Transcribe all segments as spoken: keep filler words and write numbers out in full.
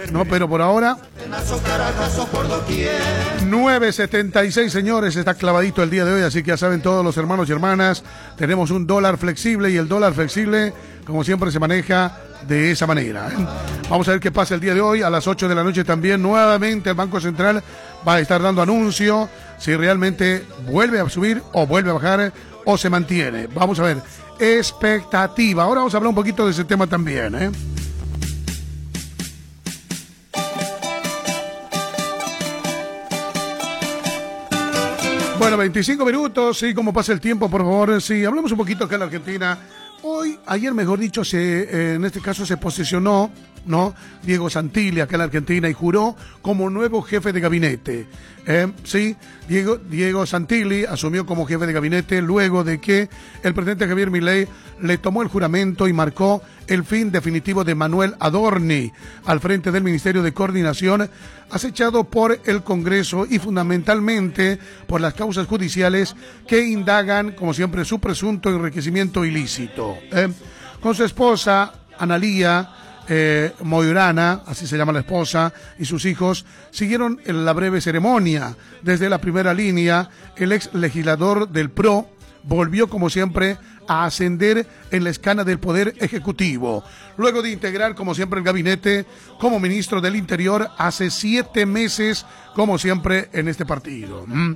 No, pero por ahora nueve setenta y seis, señores, está clavadito el día de hoy, así que ya saben todos los hermanos y hermanas, tenemos un dólar flexible y el dólar flexible, como siempre, se maneja de esa manera. Vamos a ver qué pasa el día de hoy. A las ocho de la noche también, nuevamente, el Banco Central va a estar dando anuncio si realmente vuelve a subir o vuelve a bajar o se mantiene. Vamos a ver, expectativa. Ahora vamos a hablar un poquito de ese tema también, ¿eh? Bueno, veinticinco minutos, sí, cómo pasa el tiempo, por favor. Sí, hablamos un poquito acá en la Argentina. Hoy, ayer mejor dicho, se, eh, en este caso se posesionó, ¿no?, Diego Santilli acá en la Argentina y juró como nuevo jefe de gabinete. Eh, sí, Diego, Diego Santilli asumió como jefe de gabinete luego de que el presidente Javier Milei le tomó el juramento y marcó el fin definitivo de Manuel Adorni al frente del Ministerio de Coordinación, acechado por el Congreso y fundamentalmente por las causas judiciales que indagan, como siempre, su presunto enriquecimiento ilícito. Eh, con su esposa, Analía eh, Moirana, así se llama la esposa, y sus hijos, siguieron en la breve ceremonia. Desde la primera línea, el ex legislador del P R O volvió, como siempre, a ascender en la escala del Poder Ejecutivo, luego de integrar, como siempre, el gabinete como ministro del Interior hace siete meses, como siempre, en este partido. ¿Mm?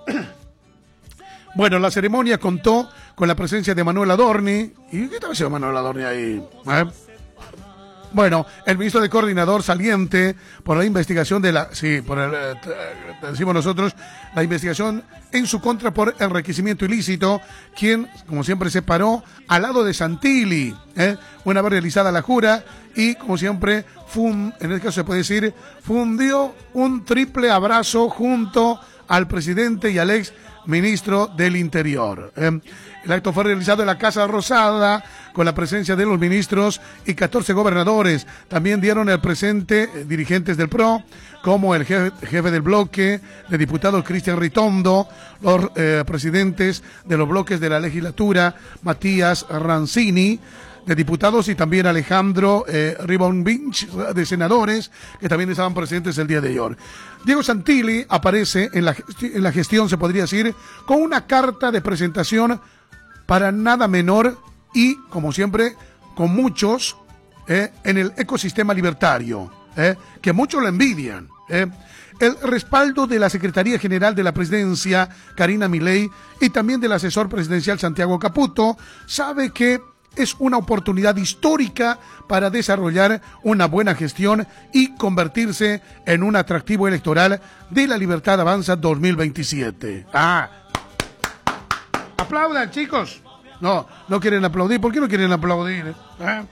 Bueno, la ceremonia contó con la presencia de Manuel Adorni. ¿Y qué estaba haciendo Manuel Adorni ahí? ¿Eh? Bueno, el ministro de Coordinador saliente por la investigación de la... Sí, por el... Eh, decimos nosotros, la investigación en su contra por enriquecimiento ilícito, quien, como siempre, se paró al lado de Santilli, ¿eh? una vez realizada la jura, y, como siempre, fun, en este caso se puede decir, fundió un triple abrazo junto al presidente y al ex ministro del Interior. Eh, el acto fue realizado en la Casa Rosada con la presencia de los ministros y catorce gobernadores. También dieron el presente eh, dirigentes del P R O, como el jefe, jefe del bloque de diputados Cristian Ritondo, los eh, presidentes de los bloques de la legislatura, Matías Rancini, de diputados, y también Alejandro eh, Ribonvinch, de senadores, que también estaban presentes el día de ayer. Diego Santilli aparece en la, en la gestión, se podría decir, con una carta de presentación para nada menor y, como siempre, con muchos eh, en el ecosistema libertario, eh, que muchos lo envidian. Eh. El respaldo de la Secretaría General de la Presidencia, Karina Milei, y también del asesor presidencial Santiago Caputo, sabe que es una oportunidad histórica para desarrollar una buena gestión y convertirse en un atractivo electoral de la Libertad Avanza dos mil veintisiete. Ah, aplaudan, chicos. No, no quieren aplaudir. ¿Por qué no quieren aplaudir? ¿Eh?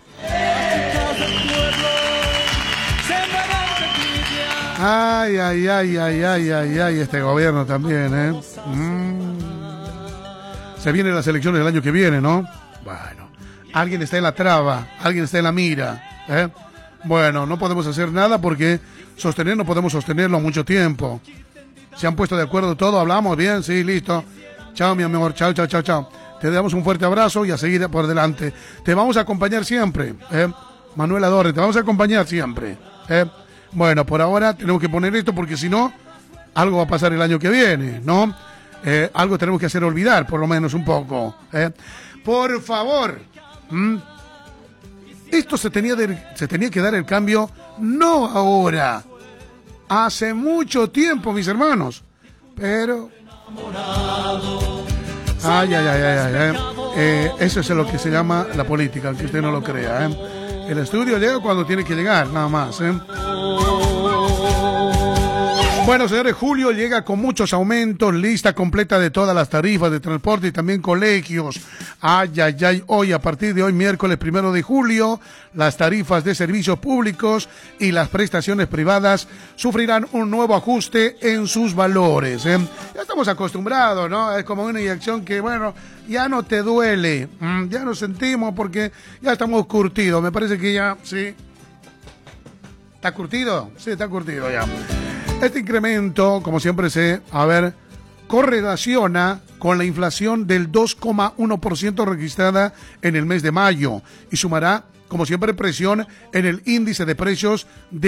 Ay, ay, ay, ay, ay, ay, ay, este gobierno también, ¿eh? Mm. Se vienen las elecciones del año que viene, ¿no? Bueno. Alguien está en la traba, alguien está en la mira, ¿eh? Bueno, no podemos hacer nada porque sostener no podemos sostenerlo mucho tiempo. Se han puesto de acuerdo todo, hablamos bien, sí, listo. Chao, mi amor, chao, chao, chao, chao. Te damos un fuerte abrazo y a seguir por delante. Te vamos a acompañar siempre, ¿eh? Manuel Adorni, te vamos a acompañar siempre, ¿eh? Bueno, por ahora tenemos que poner esto porque si no, algo va a pasar el año que viene, ¿no? Eh, algo tenemos que hacer olvidar, por lo menos un poco, ¿eh? Por favor. ¿Mm? Esto se tenía, de, se tenía que dar el cambio no ahora, hace mucho tiempo, mis hermanos, pero ay, ay, ay, ay, ay, ay. Eh, eso es lo que se llama la política, aunque usted no lo crea, ¿eh? El estudio llega cuando tiene que llegar, nada más, ¿eh? Bueno, señores, julio llega con muchos aumentos, lista completa de todas las tarifas de transporte y también colegios. Ay, ay, ay, hoy, a partir de hoy, miércoles primero de julio, las tarifas de servicios públicos y las prestaciones privadas sufrirán un nuevo ajuste en sus valores, ¿eh? Ya estamos acostumbrados, ¿no? Es como una inyección que, bueno, ya no te duele, mm, ya nos sentimos porque ya estamos curtidos. Me parece que ya, sí. ¿Está curtido? Sí, está curtido ya. Este incremento, como siempre se, a ver, correlaciona con la inflación del dos coma uno por ciento registrada en el mes de mayo y sumará, como siempre, presión en el índice de precios de